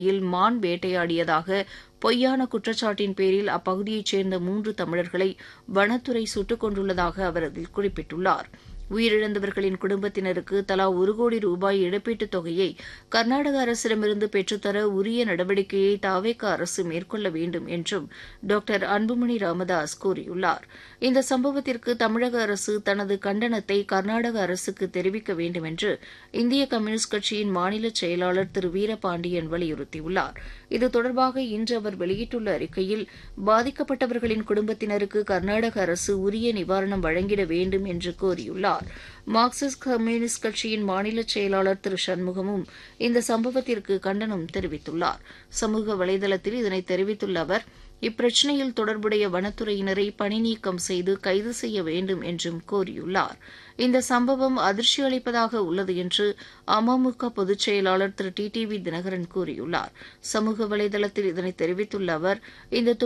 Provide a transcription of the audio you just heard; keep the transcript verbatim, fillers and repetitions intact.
யில் மான் வேட்டையாடியதாக பொய்யான குற்றச்சாட்டின் பேரில் அப்பகுதியைச் சேர்ந்த மூன்று தமிழர்களை வனத்துறை சுட்டுக் கொண்டுள்ளதாக அவர் அதில் குறிப்பிட்டுள்ளார். உயிரிழந்தவர்களின் குடும்பத்தினருக்கு தலா ஒரு கோடி ரூபாய் இழப்பீட்டுத் தொகையை கர்நாடக அரசிடமிருந்து பெற்றுத்தர உரிய நடவடிக்கையை தாவேகா அரசு மேற்கொள்ள வேண்டும் என்றும் டாக்டர் அன்புமணி ராமதாஸ் கூறியுள்ளார். இந்த சம்பவத்திற்கு தமிழக அரசு தனது கண்டனத்தை கர்நாடக அரசுக்கு தெரிவிக்க வேண்டும் என்று இந்திய கம்யூனிஸ்ட் கட்சியின் மாநில செயலாளர் திரு வீரபாண்டியன் வலியுறுத்தியுள்ளார். இது தொடர்பாக இன்று அவர் வெளியிட்டுள்ள அறிக்கையில், பாதிக்கப்பட்டவர்களின் குடும்பத்தினருக்கு கர்நாடக அரசு உரிய நிவாரணம் வழங்கிட வேண்டும் என்று கோரியுள்ளார். மார்க்சிஸ்ட் கம்யூனிஸ்ட் கட்சியின் மாநில செயலாளர் திரு சண்முகமும் இந்த சம்பவத்திற்கு கண்டனம் தெரிவித்துள்ளார். சமூக வலைதளத்தில் இதனை தெரிவித்துள்ள அவர், இப்பிரச்சினையில் தொடர்புடைய வனத்துறையினரை பணிநீக்கம் செய்து கைது செய்ய வேண்டும் என்றும் கோரியுள்ளார். இந்த சம்பவம் அதிர்ச்சி அளிப்பதாக உள்ளது என்று அமமுக பொதுச் செயலாளர் திரு டி டி வி தினகரன் கூறியுள்ளார். சமூக வலைதளத்தில் இதனை தெரிவித்துள்ள அவர், இந்த